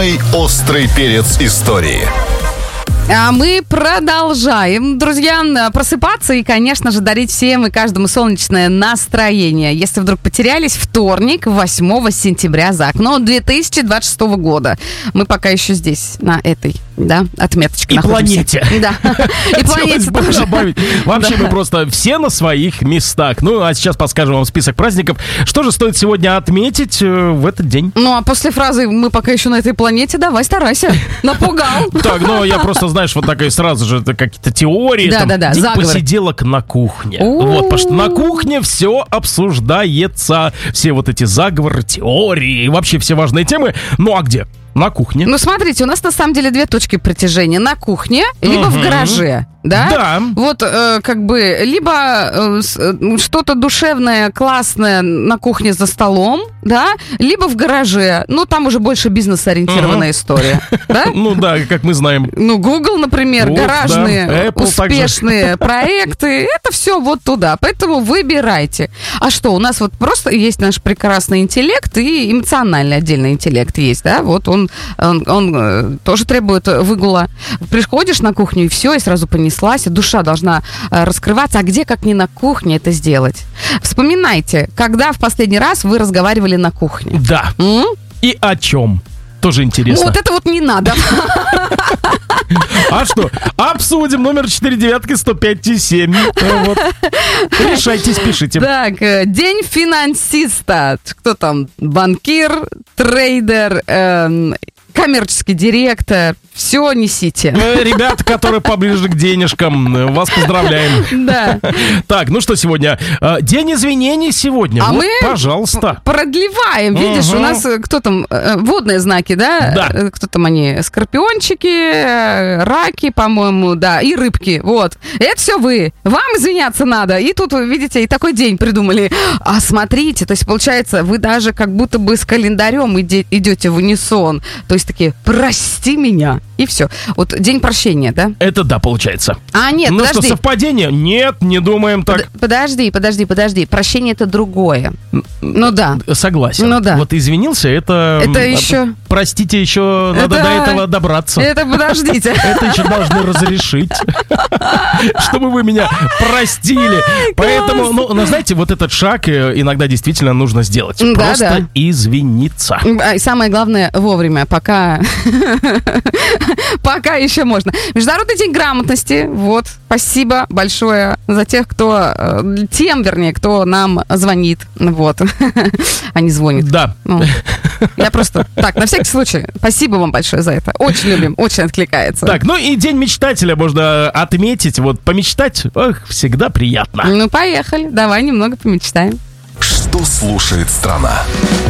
Самый острый перец истории. А мы продолжаем, друзья, просыпаться и, конечно же, дарить всем и каждому солнечное настроение. Если вдруг потерялись, вторник, 8 сентября за окном 2026 года. Мы пока еще здесь, на этой, да, отметочке и находимся. Планете. Да, и планете тоже. Вообще мы просто все на своих местах. Ну, а сейчас подскажем вам список праздников. Что же стоит сегодня отметить в этот день? Ну, а после фразы «мы пока еще на этой планете», давай старайся. Напугал. Так, ну, я просто, знаешь, вот такая сразу же какие-то теории. Да, день заговоры. посиделок на кухне. Вот, потому что на кухне все обсуждается. Все вот эти заговоры, теории и вообще все важные темы. Ну, а где? На кухне. Ну, смотрите, у нас на самом деле две точки притяжения. На кухне, либо в гараже. Да? Да. Вот, как бы, либо что-то душевное, классное на кухне за столом, да, либо в гараже. Ну, там уже больше бизнес-ориентированная история. Да? Ну да, как мы знаем. Ну, Google, например, Вот, гаражные, да. Apple успешные проекты, это все вот туда. Поэтому выбирайте. А что, у нас вот просто есть наш прекрасный интеллект и эмоциональный отдельный интеллект есть, да? Вот он тоже требует выгула. Приходишь на кухню, и все, и сразу понеслась, и душа должна раскрываться. А где, как не на кухне, это сделать? Вспоминайте, когда в последний раз вы разговаривали на кухне. Да. И о чем? Тоже интересно. Ну, вот это вот не надо. А что? Обсудим. Номер 49105-7. Вот. Решайтесь, пишите. Так, день финансиста. Кто там? Банкир, трейдер, коммерческий директор. Все несите. Ребята, которые поближе к денежкам, вас поздравляем. Да. Так, ну что сегодня? День извинений сегодня. А вот, мы пожалуйста. Продлеваем. Видишь, у нас кто там? Водные знаки, да? Да. Кто там они? Скорпиончики, раки, по-моему, да, и рыбки. Вот. Это все вы. Вам извиняться надо. И тут, видите, и такой день придумали. А смотрите, то есть, получается, вы даже как будто бы с календарем идете в унисон. То есть такие, прости меня. И все. Вот день прощения, да? Это да, получается. А, нет, ну подожди. что, совпадение? Нет, не думаем так. Подожди. Прощение — это другое. Ну да. Согласен. Ну да. Вот извинился, это еще... Простите, еще надо до этого добраться. Это подождите. Это еще должны разрешить, чтобы вы меня простили. Поэтому, ну, знаете, вот этот шаг иногда действительно нужно сделать. Просто извиниться. И самое главное, вовремя, пока еще можно. Международный день грамотности. Вот. Спасибо большое за тех, кто нам звонит. Вот. А не звонит. Да. Я просто... Так, на всякий случай, спасибо вам большое за это. Очень любим, очень откликается. Так, ну и день мечтателя можно отметить. Вот помечтать, всегда приятно. Ну, поехали. Давай немного помечтаем. Что слушает страна?